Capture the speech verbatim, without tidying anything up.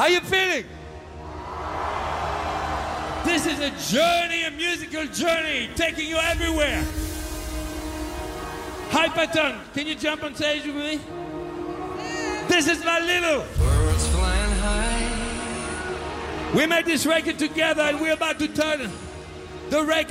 How you feeling? This is a journey, a musical journey, taking you everywhere. Hyperton, can you jump on stage with me? This is my little. Birds flying high. We made this record together and we're about to turn the record